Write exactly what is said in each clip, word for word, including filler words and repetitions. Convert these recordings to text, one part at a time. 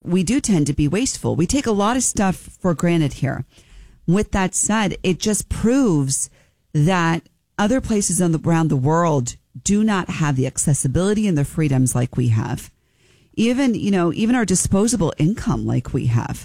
we do tend to be wasteful. We take a lot of stuff for granted here. With that said, it just proves that other places on the, around the world do not have the accessibility and the freedoms like we have. Even, you know, even our disposable income like we have.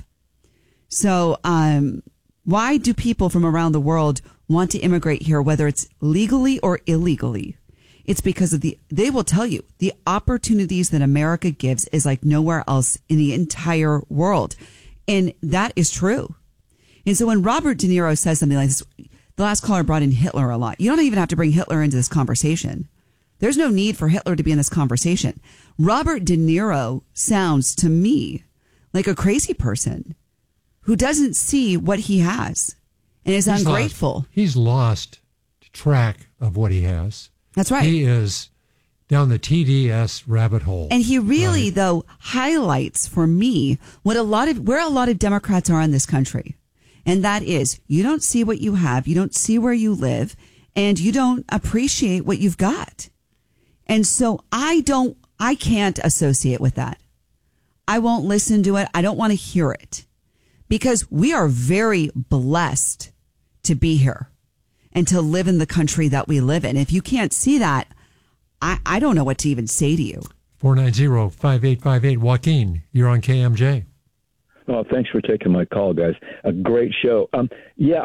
So, um, why do people from around the world want to immigrate here, whether it's legally or illegally? It's because of the, they will tell you, the opportunities that America gives is like nowhere else in the entire world. And that is true. And so when Robert De Niro says something like this, the last caller brought in Hitler a lot. You don't even have to bring Hitler into this conversation. There's no need for Hitler to be in this conversation. Robert De Niro sounds to me like a crazy person who doesn't see what he has and is he's ungrateful. Lost, he's lost track of what he has. That's right. He is down the T D S rabbit hole. And he really, right? though, highlights for me what a lot of where a lot of Democrats are in this country. And that is, you don't see what you have, you don't see where you live, and you don't appreciate what you've got. And so I don't, I can't associate with that. I won't listen to it. I don't want to hear it because we are very blessed to be here and to live in the country that we live in. If you can't see that, I, I don't know what to even say to you. four nine zero, five eight five eight. Joaquin, you're on K M J. Oh, thanks for taking my call, guys. A great show. Um, yeah,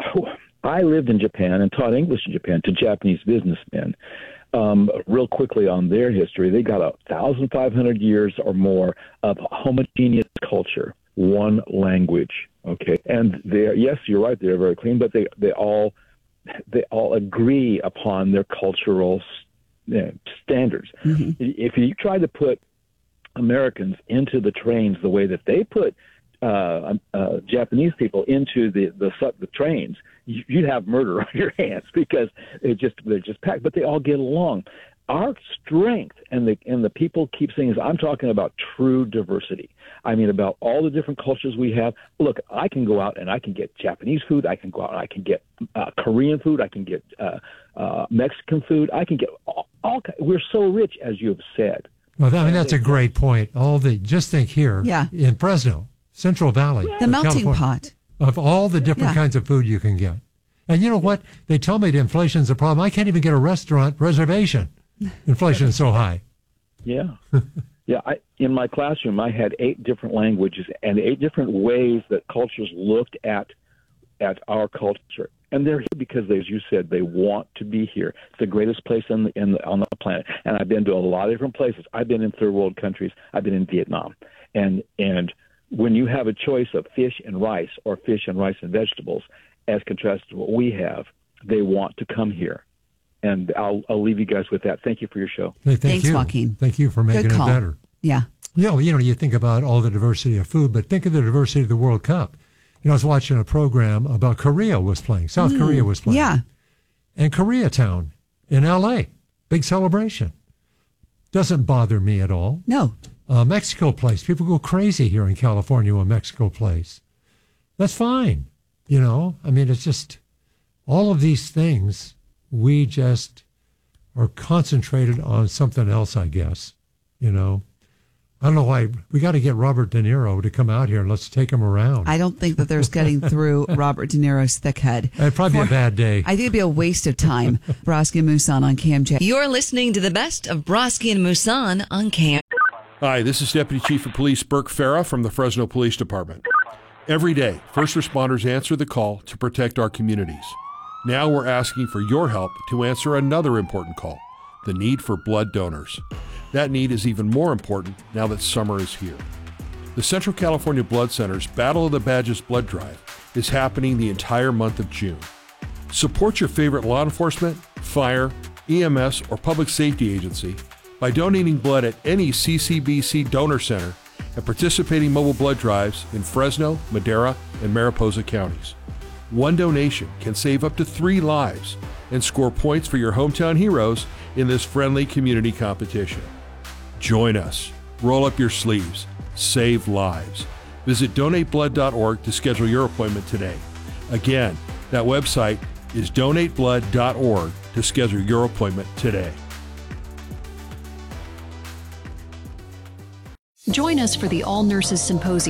I lived in Japan and taught English in Japan to Japanese businessmen. Um, real quickly on their history, they got a one thousand five hundred years or more of homogeneous culture, one language. Okay, and they're yes, you're right, they're very clean, but they they all they all agree upon their cultural you know, standards. Mm-hmm. If you try to put Americans into the trains the way that they put Uh, uh, Japanese people into the, the the trains, you'd have murder on your hands because it just they're just packed. But they all get along. Our strength and the and the people keep saying is I'm talking about true diversity. I mean about all the different cultures we have. Look, I can go out and I can get Japanese food. I can go out and I can get uh, Korean food. I can get uh, uh, Mexican food. I can get all, all. We're so rich, as you have said. Well, I mean that's a great point. All the just think here yeah. in Fresno. Central Valley. The melting California, pot. Of all the different yeah. kinds of food you can get. And you know what? They tell me that inflation's a problem. I can't even get a restaurant reservation. Inflation is so high. Yeah. yeah. I, in my classroom, I had eight different languages and eight different ways that cultures looked at at our culture. And they're here because, as you said, they want to be here. It's the greatest place on the, in the, on the planet. And I've been to a lot of different places. I've been in third world countries. I've been in Vietnam. And and when you have a choice of fish and rice or fish and rice and vegetables, as contrasted to what we have, they want to come here. And I'll, I'll leave you guys with that. Thank you for your show. Hey, thank Thanks, you. Joaquin. Thank you for making Good it call. better. Yeah. You know, you know, you think about all the diversity of food, but think of the diversity of the World Cup. You know, I was watching a program about Korea was playing. South mm, Korea was playing. Yeah. And Koreatown in L A. Big celebration. Doesn't bother me at all. No. Uh, Mexico plays. People go crazy here in California when Mexico plays. That's fine. You know, I mean, it's just all of these things, we just are concentrated on something else, I guess. You know, I don't know why. We got to get Robert De Niro to come out here and let's take him around. I don't think that there's getting through Robert De Niro's thick head. It'd probably For, be a bad day. I think it'd be a waste of time. Broski and Musan on K M J. You're listening to the best of Broski and Musan on K M J. Hi, this is Deputy Chief of Police Burke Farah from the Fresno Police Department. Every day, first responders answer the call to protect our communities. Now we're asking for your help to answer another important call, the need for blood donors. That need is even more important now that summer is here. The Central California Blood Center's Battle of the Badges blood drive is happening the entire month of June. Support your favorite law enforcement, fire, E M S, or public safety agency by donating blood at any C C B C donor center and participating mobile blood drives in Fresno, Madera, and Mariposa counties. One donation can save up to three lives and score points for your hometown heroes in this friendly community competition. Join us. Roll up your sleeves. Save lives. Visit donate blood dot org to schedule your appointment today. Again, that website is donate blood dot org to schedule your appointment today. Join us for the All Nurses Symposium.